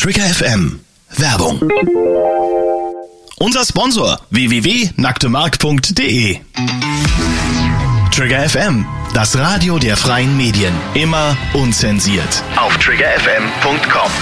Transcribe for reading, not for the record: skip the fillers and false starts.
Trigger FM Werbung. Unser Sponsor www.nacktemarkt.de. Trigger FM, das Radio der freien Medien. Immer unzensiert. Auf triggerfm.com.